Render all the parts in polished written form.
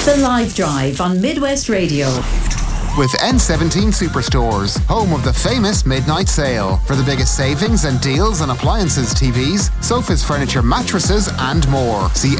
The Live Drive on Midwest Radio. With N17 Superstores, home of the famous midnight sale. For the biggest savings and deals on appliances, TVs, sofas, furniture, mattresses and more. See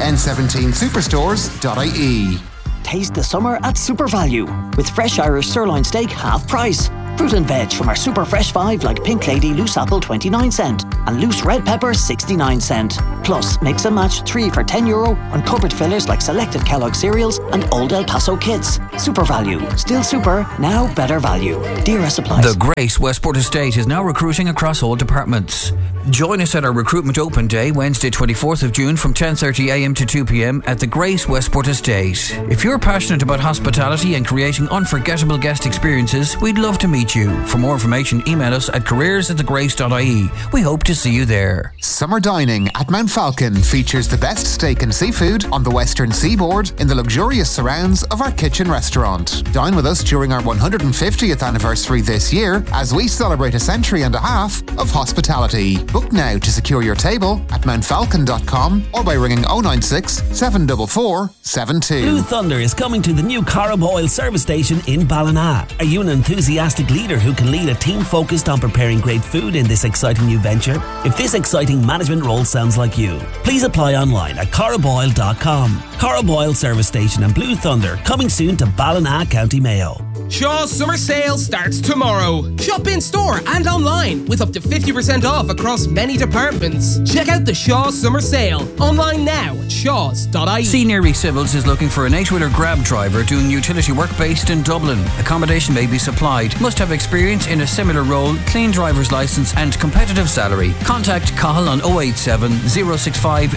n17superstores.ie. Taste the summer at Super Value with fresh Irish sirloin steak half price. Fruit and veg from our super fresh 5 like Pink Lady loose apple 29 cent and loose red pepper 69 cent. Plus mix and match 3 for €10 on cupboard fillers like selected Kellogg cereals and Old El Paso kits. Super Value, still super, now better value. DRS applies. The Grace Westport Estate is now recruiting across all departments. Join us at our recruitment open day Wednesday 24th of June from 10:30am to 2pm at the Grace Westport Estate. If you're passionate about hospitality and creating unforgettable guest experiences, we'd love to meet you. For more information, email us at careers@thegrace.ie. We hope to see you there. Summer dining at Mount Falcon features the best steak and seafood on the western seaboard in the luxurious surrounds of our kitchen restaurant. Dine with us during our 150th anniversary this year as we celebrate a century and a half of hospitality. Book now to secure your table at mountfalcon.com or by ringing 096 744 72. Blue Thunder is coming to the new Corrib Oil service station in Ballina. Are you an enthusiastic leader who can lead a team focused on preparing great food in this exciting new venture? If this exciting management role sounds like you, please apply online at corriboil.com. Corrib Oil service station and Blue Thunder coming soon to Ballina, County Mayo. Shaw's summer sale starts tomorrow. Shop in store and online with up to 50% off across many departments. Check out the Shaw's summer sale online now at shaws.ie. Senior Civils is looking for an 8-wheeler grab driver doing utility work based in Dublin. Accommodation may be supplied. Must have experience in a similar role, clean driver's licence and competitive salary. Contact Cahill on 087 065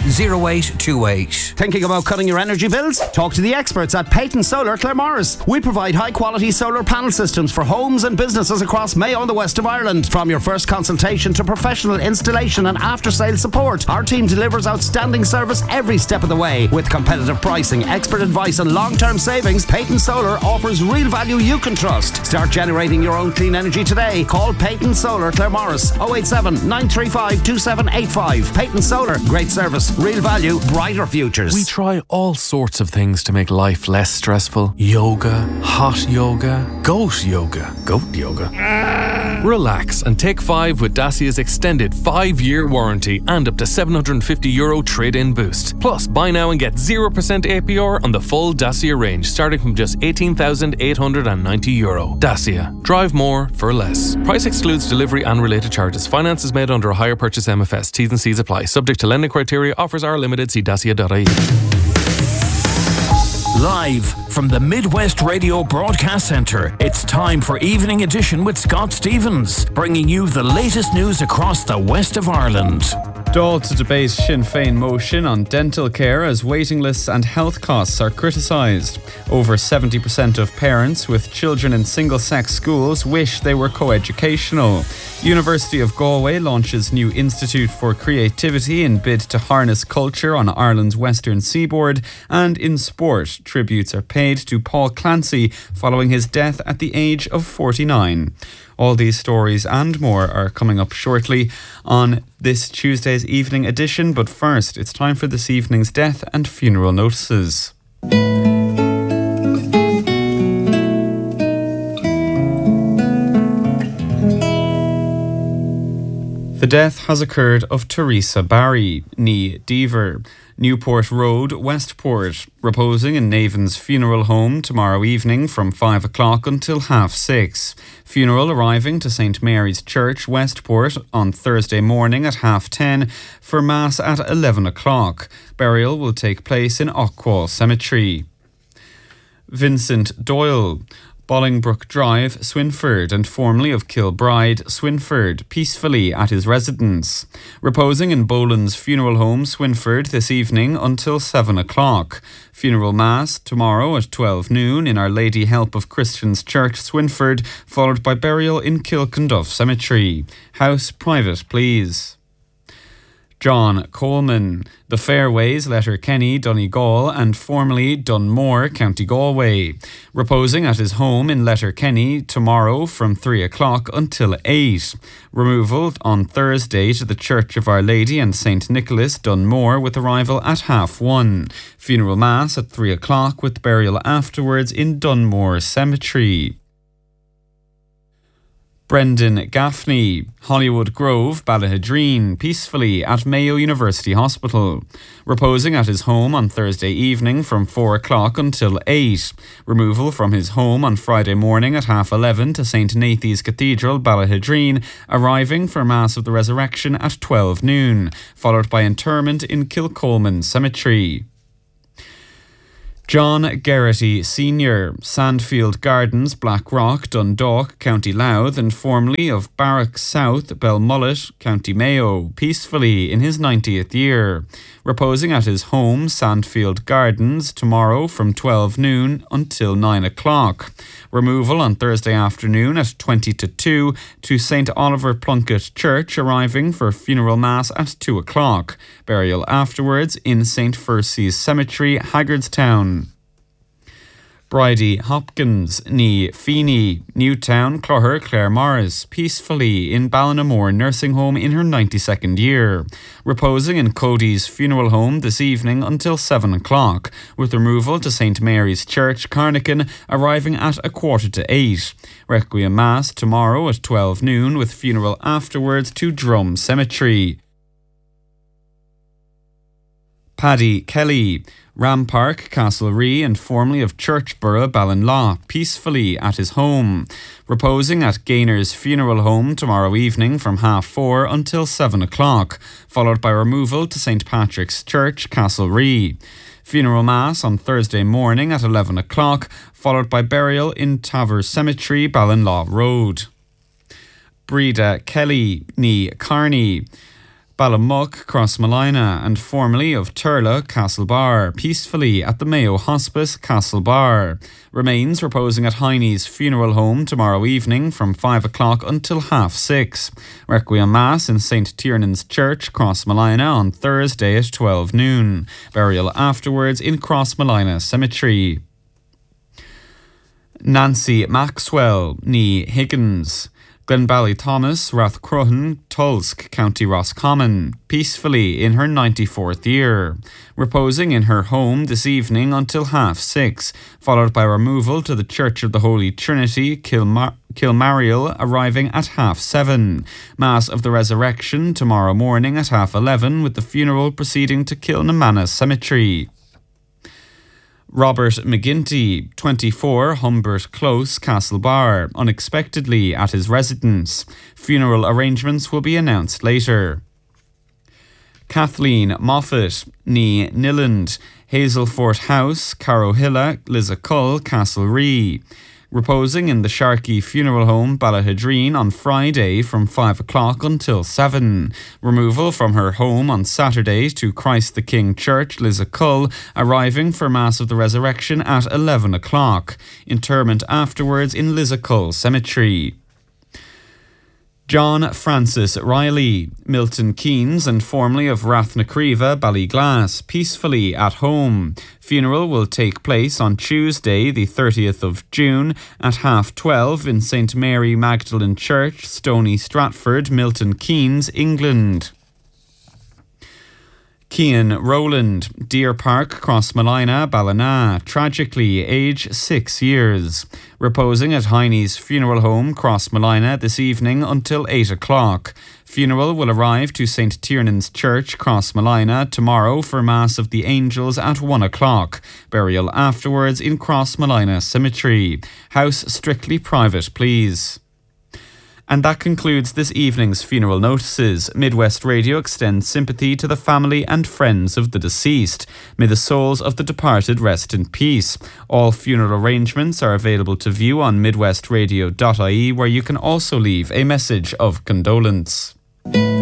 0828. Thinking about cutting your energy bills? Talk to the experts at Peyton Solar Claremorris. We provide high quality solar panel systems for homes and businesses across Mayo and the west of Ireland. From your first consultation to professional installation and after-sale support, our team delivers outstanding service every step of the way. With competitive pricing, expert advice and long-term savings, Peyton Solar offers real value you can trust. Start generating your own clean energy today. Call Peyton Solar Claremorris 087 935 2785. Peyton Solar, great service, real value, brighter futures. We try all sorts of things to make life less stressful. Yoga, hot yoga, goat yoga. Relax and take 5 with Dacia's extended 5-year warranty and up to €750 trade-in boost. Plus, buy now and get 0% APR on the full Dacia range, starting from just €18,890. Dacia. Drive more for less. Price excludes delivery and related charges. Finance is made under a hire purchase MFS. T's and C's apply. Subject to lending criteria. Offers are limited. See dacia.ie. Live from the Midwest Radio Broadcast Centre, it's time for Evening Edition with Scott Stevens, bringing you the latest news across the west of Ireland. Dáil to debate Sinn Féin motion on dental care as waiting lists and health costs are criticised. Over 70% of parents with children in single-sex schools wish they were co-educational. University of Galway launches new Institute for Creativity in bid to harness culture on Ireland's western seaboard. And in sport, tributes are paid to Paul Clancy following his death at the age of 49. All these stories and more are coming up shortly on this Tuesday's evening edition. But first, it's time for this evening's death and funeral notices. The death has occurred of Teresa Barry, née Deaver, Newport Road, Westport, reposing in Navan's funeral home tomorrow evening from 5 o'clock until 6:30. Funeral arriving to St Mary's Church, Westport on Thursday morning at 10:30 for Mass at 11 o'clock. Burial will take place in Ockwall Cemetery. Vincent Doyle, Bolingbroke Drive, Swinford, and formerly of Kilbride, Swinford, peacefully at his residence. Reposing in Boland's funeral home, Swinford, this evening until 7 o'clock. Funeral Mass tomorrow at 12 noon in Our Lady Help of Christians Church, Swinford, followed by burial in Kilkenduff Cemetery. House private, please. John Coleman. The Fairways, Letterkenny, Donegal and formerly Dunmore, County Galway. Reposing at his home in Letterkenny tomorrow from 3 o'clock until 8. Removal on Thursday to the Church of Our Lady and St Nicholas, Dunmore, with arrival at 1:30. Funeral Mass at 3 o'clock with burial afterwards in Dunmore Cemetery. Brendan Gaffney, Hollywood Grove, Ballahidreen, peacefully at Mayo University Hospital. Reposing at his home on Thursday evening from 4 o'clock until 8. Removal from his home on Friday morning at 11:30 to St Nathan's Cathedral, Ballahidreen, arriving for Mass of the Resurrection at 12 noon, followed by interment in Kilcolman Cemetery. John Geraghty Sr., Sandfield Gardens, Blackrock, Dundalk, County Louth, and formerly of Barrack South, Belmullet, County Mayo, peacefully in his 90th year. Reposing at his home, Sandfield Gardens, tomorrow from 12 noon until 9 o'clock. Removal on Thursday afternoon at 20 to 2 to St Oliver Plunkett Church, arriving for funeral mass at 2 o'clock. Burial afterwards in St Fursey's Cemetery, Haggardstown. Bridie Hopkins, ní Feeney, Newtown, Clogher, Claremorris, peacefully in Ballinamore Nursing Home in her 92nd year. Reposing in Cody's funeral home this evening until 7 o'clock, with removal to St Mary's Church, Carnican, arriving at 7:45. Requiem Mass tomorrow at 12 noon, with funeral afterwards to Drum Cemetery. Paddy Kelly, Rampark, Castlerea and formerly of Churchborough, Ballinlaw, peacefully at his home. Reposing at Gainer's funeral home tomorrow evening from 4:30 until 7 o'clock, followed by removal to St Patrick's Church, Castlerea. Funeral Mass on Thursday morning at 11 o'clock, followed by burial in Tavers Cemetery, Ballinlaw Road. Breda Kelly, ní Carney, Ballamuck, Crossmolina, and formerly of Turla, Castlebar, peacefully at the Mayo Hospice, Castlebar. Remains reposing at Heine's funeral home tomorrow evening from 5 o'clock until 6:30. Requiem Mass in St Tiernan's Church, Crossmolina, on Thursday at 12 noon. Burial afterwards in Crossmolina Cemetery. Nancy Maxwell, ní Higgins, Glenballythomas, Rathcruhan, Tulsk, County Roscommon, peacefully in her 94th year. Reposing in her home this evening until 6:30, followed by removal to the Church of the Holy Trinity, Kilmariel, arriving at 7:30. Mass of the Resurrection tomorrow morning at 11:30, with the funeral proceeding to Kilnamanagh Cemetery. Robert McGinty, 24, Humbert Close, Castlebar, unexpectedly at his residence. Funeral arrangements will be announced later. Kathleen Moffat, ní Nilland, Hazelfort House, Carrowhilla, Lissacull, Castlerea. Reposing in the Sharkey Funeral Home, Ballahidreen, on Friday from 5 o'clock until 7. Removal from her home on Saturday to Christ the King Church, Lissacull, arriving for Mass of the Resurrection at 11 o'clock. Interment afterwards in Lissacull Cemetery. John Francis Riley, Milton Keynes and formerly of Rathnacreva, Ballyglass, peacefully at home. Funeral will take place on Tuesday, the 30th of June, at 12:30 in St Mary Magdalene Church, Stony Stratford, Milton Keynes, England. Cian Rowland, Deer Park, Crossmolina, Ballina, tragically age 6 years. Reposing at Heine's funeral home, Crossmolina, this evening until 8 o'clock. Funeral will arrive to St Tiernan's Church, Crossmolina, tomorrow for Mass of the Angels at 1 o'clock. Burial afterwards in Crossmolina Cemetery. House strictly private, please. And that concludes this evening's funeral notices. Midwest Radio extends sympathy to the family and friends of the deceased. May the souls of the departed rest in peace. All funeral arrangements are available to view on midwestradio.ie, where you can also leave a message of condolence.